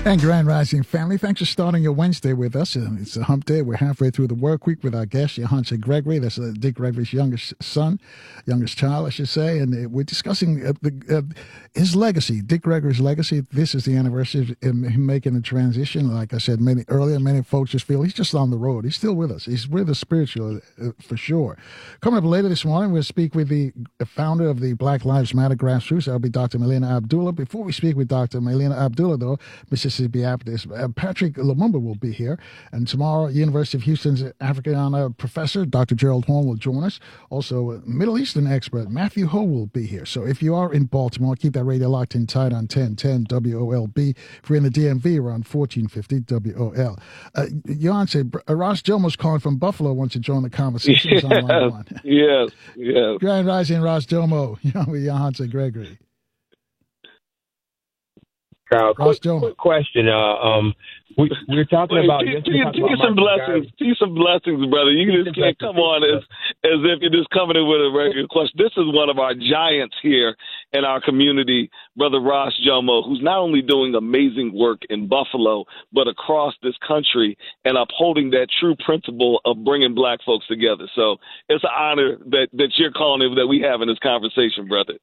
And Grand Rising family, thanks for starting your Wednesday with us. It's a hump day. We're halfway through the work week with our guest, Johansa Gregory. That's Dick Gregory's youngest child, I should say. And we're discussing his legacy, Dick Gregory's legacy. This is the anniversary of him making the transition. Like I said many folks just feel he's just on the road. He's still with us. He's with us spiritually, for sure. Coming up later this morning, we'll speak with the founder of the Black Lives Matter grassroots. That'll be Dr. Melina Abdullah. Before we speak with Dr. Melina Abdullah, though, Mississippi Baptist, Patrick Lumumba will be here. And tomorrow, University of Houston's Africana professor, Dr. Gerald Horn, will join us. Also, Middle Eastern expert Matthew Ho will be here. So if you are in Baltimore, keep that radio locked in tight on 1010 WOLB. If you're in the DMV, we're on 1450 WOL. Jan said, Ross Jomo's calling from Buffalo, wants to join the conversation. He's on line one. Yes. Grand Rising, Ross Jomo, with Johansa Gregory. Quick question. We're talking about some blessings. See some blessings, brother. You just can't come on as if you're just coming in with a regular question. This is one of our giants here in our community, Brother Ross Jomo, who's not only doing amazing work in Buffalo, but across this country and upholding that true principle of bringing black folks together. So it's an honor that you're calling in, that we have in this conversation, brother.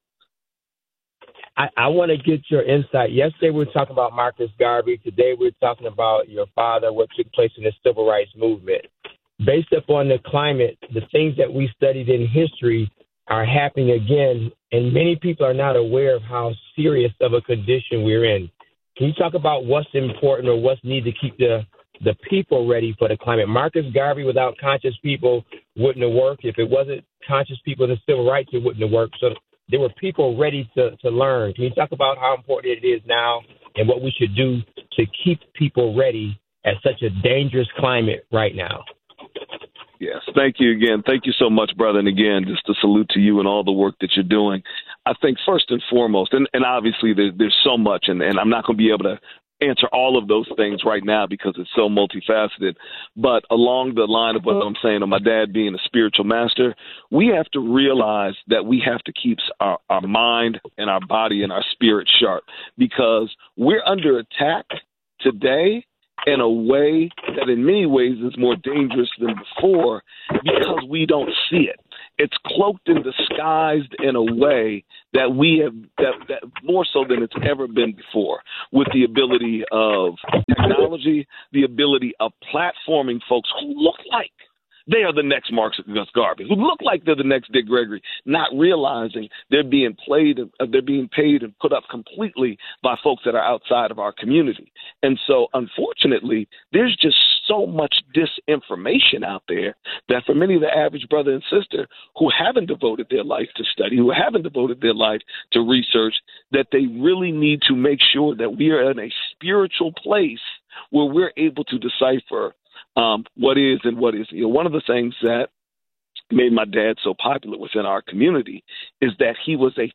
I want to get your insight. Yesterday we were talking about Marcus Garvey. Today we're talking about your father, what took place in the civil rights movement. Based upon the climate, the things that we studied in history are happening again, and many people are not aware of how serious of a condition we're in. Can you talk about what's important or what's needed to keep the people ready for the climate? Marcus Garvey, without conscious people, wouldn't have worked. If it wasn't conscious people in the civil rights, it wouldn't have worked. So there were people ready to learn. Can you talk about how important it is now and what we should do to keep people ready at such a dangerous climate right now? Yes, thank you again. Thank you so much, brother. And again, just a salute to you and all the work that you're doing. I think first and foremost, and obviously there's so much, and I'm not going to be able to answer all of those things right now because it's so multifaceted. But along the line of what I'm saying, of my dad being a spiritual master, we have to realize that we have to keep our mind and our body and our spirit sharp, because we're under attack today in a way that in many ways is more dangerous than before because we don't see it. It's cloaked and disguised in a way that we have that more so than it's ever been before, with the ability of technology, the ability of platforming folks who look like they are the next Marcus Garvey, who look like they're the next Dick Gregory, not realizing they're being paid and put up completely by folks that are outside of our community. And so, unfortunately, there's just so much disinformation out there that for many of the average brother and sister who haven't devoted their life to study, who haven't devoted their life to research, that they really need to make sure that we are in a spiritual place where we're able to decipher what is and what isn't. One of the things that made my dad so popular within our community is that he was a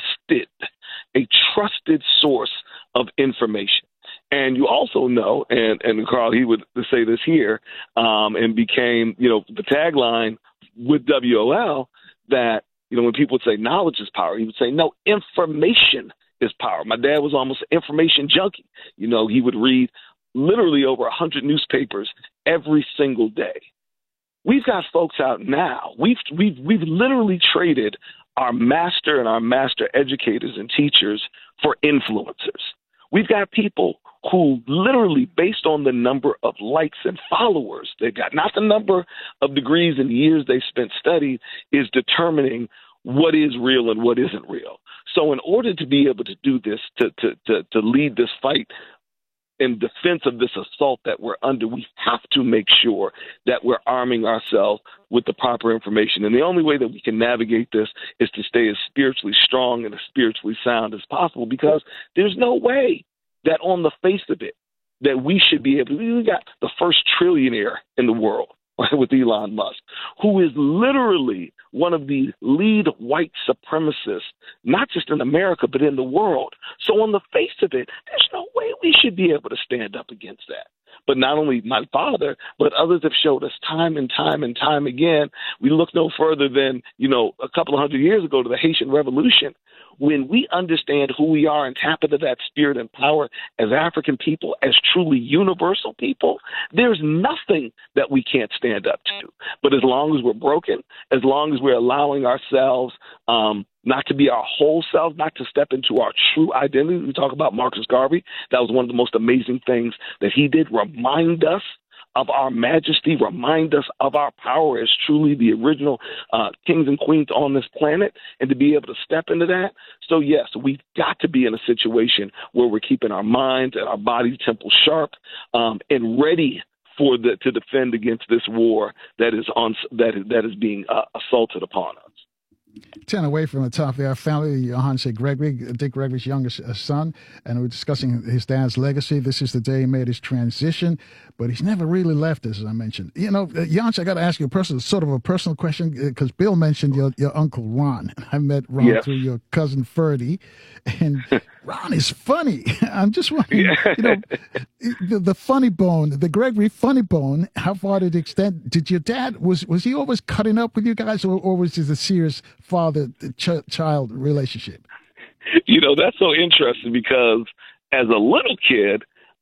trusted source of information. And you also know, and Carl, he would say this here, and became, the tagline with WOL, that, when people would say knowledge is power, he would say, no, information is power. My dad was almost an information junkie. He would read literally over 100 newspapers every single day. We've got folks out now. We've literally traded our master and our master educators and teachers for influencers. We've got people who literally, based on the number of likes and followers they've got, not the number of degrees and years they spent studying, is determining what is real and what isn't real. So in order to be able to do this, to lead this fight in defense of this assault that we're under, we have to make sure that we're arming ourselves with the proper information. And the only way that we can navigate this is to stay as spiritually strong and as spiritually sound as possible, because there's no way that on the face of it that we should be able to. We got the first trillionaire in the world with Elon Musk, who is literally one of the lead white supremacists, not just in America, but in the world. So on the face of it, there's no way we should be able to stand up against that. But not only my father, but others have showed us time and time and time again. We look no further than, a couple of hundred years ago to the Haitian Revolution, when we understand who we are and tap into that spirit and power as African people, as truly universal people, there's nothing that we can't stand up to. But as long as we're broken, as long as we're allowing ourselves not to be our whole self, not to step into our true identity. We talk about Marcus Garvey. That was one of the most amazing things that he did, remind us of our majesty, remind us of our power as truly the original kings and queens on this planet, and to be able to step into that. So, yes, we've got to be in a situation where we're keeping our minds and our body temple sharp and ready to defend against this war that is being assaulted upon us. 10 away from the top there, family, Hanse Gregory, Dick Gregory's youngest son, and we're discussing his dad's legacy. This is the day he made his transition, but he's never really left, as I mentioned. You know, Hanse, I got to ask you a personal question, because Bill mentioned your uncle Ron. I met Ron through your cousin Ferdy, and Ron is funny. I'm just wondering, the funny bone, the Gregory funny bone, how far did it extend? Did your dad, was he always cutting up with you guys, or was it a serious father-child relationship? That's so interesting, because as a little kid,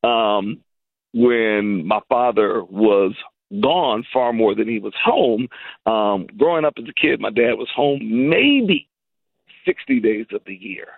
when my father was gone far more than he was home, growing up as a kid, my dad was home maybe 60 days of the year.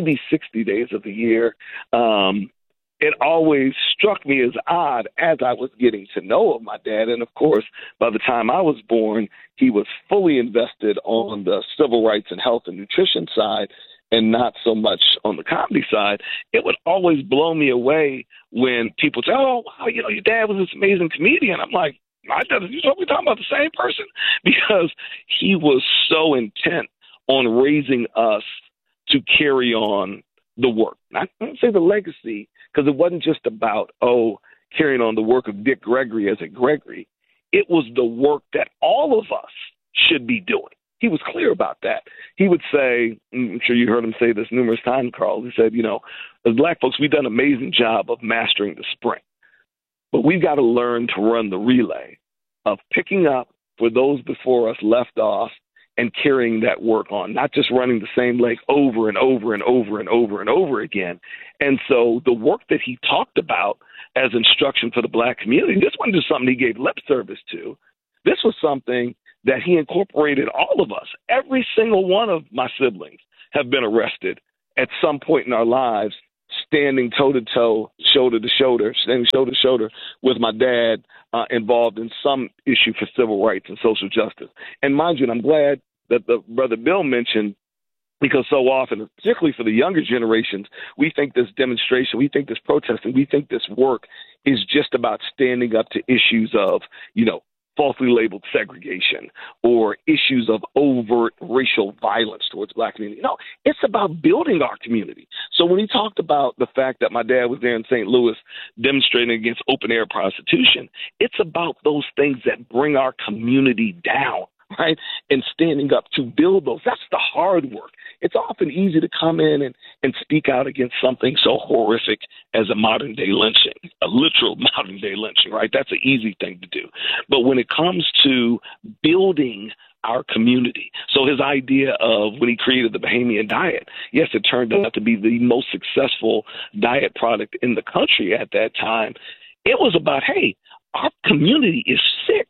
It always struck me as odd as I was getting to know of my dad. And, of course, by the time I was born, he was fully invested on the civil rights and health and nutrition side and not so much on the comedy side. It would always blow me away when people say, oh, wow, your dad was this amazing comedian. I'm like, we're talking about the same person? Because he was so intent on raising us to carry on the work. I don't say the legacy, because it wasn't just about, carrying on the work of Dick Gregory as a Gregory. It was the work that all of us should be doing. He was clear about that. He would say, I'm sure you heard him say this numerous times, Carl, he said, as Black folks, we've done an amazing job of mastering the sprint, but we've got to learn to run the relay of picking up where those before us left off and carrying that work on, not just running the same leg over and over and over and over and over again. And so the work that he talked about as instruction for the Black community, this wasn't just something he gave lip service to. This was something that he incorporated all of us. Every single one of my siblings have been arrested at some point in our lives, standing toe-to-toe, shoulder-to-shoulder, standing shoulder-to-shoulder with my dad involved in some issue for civil rights and social justice. And mind you, and I'm glad that the brother Bill mentioned, because so often, particularly for the younger generations, we think this demonstration, we think this protesting, we think this work is just about standing up to issues of, falsely labeled segregation or issues of overt racial violence towards Black community. No, it's about building our community. So when he talked about the fact that my dad was there in St. Louis demonstrating against open air prostitution, it's about those things that bring our community down, right? And standing up to build those. That's the hard work. It's often easy to come in and speak out against something so horrific as a modern day lynching, a literal modern day lynching, right? That's an easy thing to do. But when it comes to building our community, so his idea of when he created the Bahamian diet, yes, it turned out to be the most successful diet product in the country at that time. It was about, hey, our community is sick.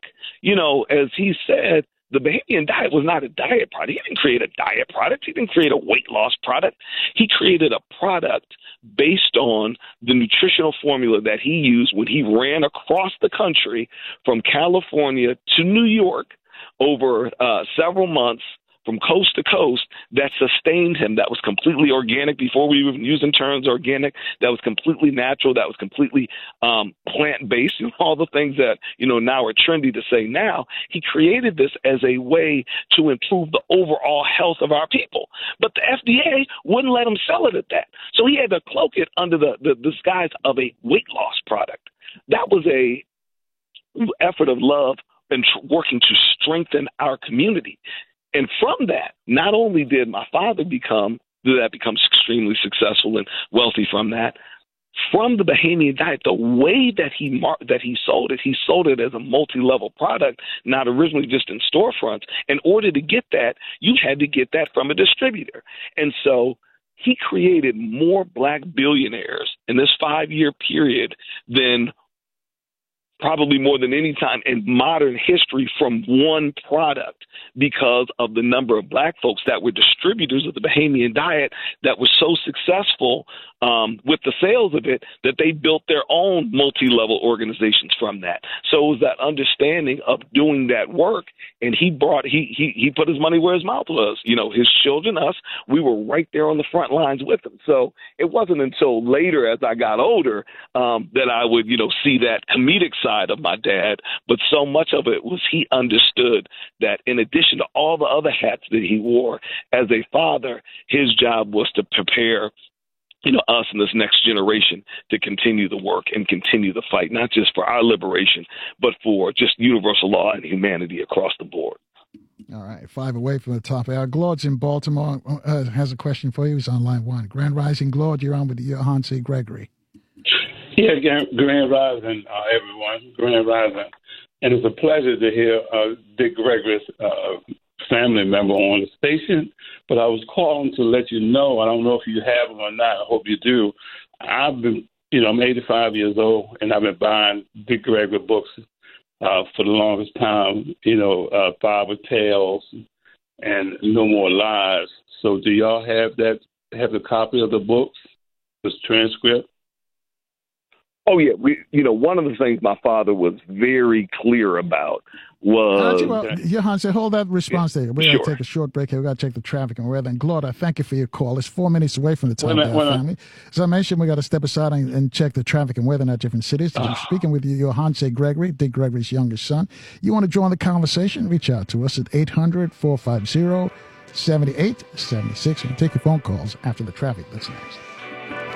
As he said, the Bahamian diet was not a diet product. He didn't create a diet product. He didn't create a weight loss product. He created a product based on the nutritional formula that he used when he ran across the country from California to New York over several months, from coast to coast, that sustained him, that was completely organic before we were even using terms organic, that was completely natural, that was completely plant-based, all the things that, now are trendy to say now. He created this as a way to improve the overall health of our people. But the FDA wouldn't let him sell it at that. So he had to cloak it under the disguise of a weight loss product. That was a effort of love and working to strengthen our community. And from that, not only did my father become extremely successful and wealthy from that, from the Bahamian diet, the way that he sold it as a multi-level product, not originally just in storefronts. In order to get that, you had to get that from a distributor. And so he created more black billionaires in this 5-year period than probably more than any time in modern history from one product, because of the number of black folks that were distributors of the Bahamian diet that was so successful with the sales of it that they built their own multi-level organizations from that. So it was that understanding of doing that work, and he put his money where his mouth was. You know, his children, us, we were right there on the front lines with him. So it wasn't until later, as I got older, that I would, see that comedic side of my dad. But so much of it was he understood that in addition to all the other hats that he wore as a father, his job was to prepare us and this next generation to continue the work and continue the fight, not just for our liberation, but for just universal law and humanity across the board. All right, 5 away from the top hour. Claude's in Baltimore, has a question for you. He's on line 1. Grand Rising, Claude, you're on with Johann C. Gregory. Yeah, Grand Rising, everyone. Grand Rising. And it's a pleasure to hear Dick Gregory's family member on the station. But I was calling to let you know, I don't know if you have them or not, I hope you do. I've been, I'm 85 years old, and I've been buying Dick Gregory books for the longest time, Father Tales and No More Lies. So do y'all have a copy of the books, this transcript? Oh, yeah. One of the things my father was very clear about was... Johann, hold that response there. We're going to take a short break here. We've got to check the traffic and weather. And Claude, I thank you for your call. It's 4 minutes away from the time of our family. As I mentioned, we got to step aside and check the traffic and weather in our different cities. I'm speaking with you, Johann C. Gregory, Dick Gregory's youngest son. You want to join the conversation? Reach out to us at 800-450-7876. We'll take your phone calls after the traffic. That's next.